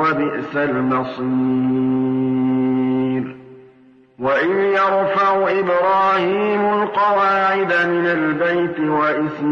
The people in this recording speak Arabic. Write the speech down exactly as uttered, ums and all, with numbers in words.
وبئس المصير وإذ يرفع إبراهيم القواعد من البيت وإسماعيل